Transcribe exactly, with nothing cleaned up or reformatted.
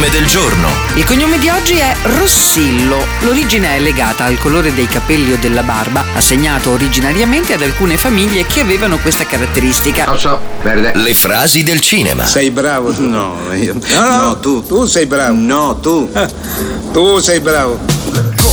cognome del giorno. Il cognome di oggi è Rossillo. L'origine è legata al colore dei capelli o della barba, assegnato originariamente ad alcune famiglie che avevano questa caratteristica. Lo so, verde. Le frasi del cinema. Sei bravo tu. No, io. No, no, no tu. Tu sei bravo. No, tu. Tu sei bravo.